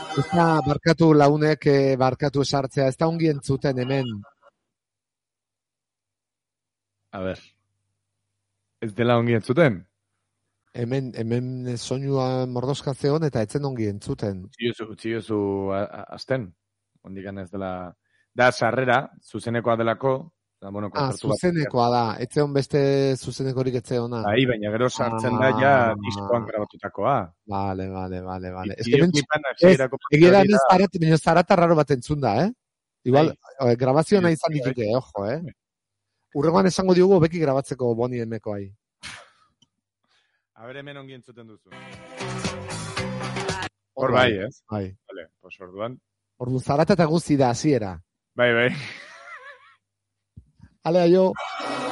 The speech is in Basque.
Ez da, barkatu launek, barkatu esartzea, ez da ongi entzuten hemen. A ber. Ez dela ongi entzuten? Hemen soinua mordoskatzeon eta etzen ongi entzuten. Utsi jozu azten. Ondikan ez dela... Da, sarrera, zuzenekoa delako. Da, bueno, zuzenekoa da. Etzeon beste zuzenekorik etzeona. Bai, baina gero sartzen da ja diskoan grabatutakoa. Vale. Ez que egia da hemen zarata raro bat entzun da, Igual, grabazioa nahi izan dituke, ojo, Urrengoan esango diogu beki grabatzeko boni emekoai. A ber, hemen ongi entzuten duzu. Hor bai, ez? Bai. Vale, pues orduan. Ordu zarata eta guzti da, hasiera. Bai. Ale, aio.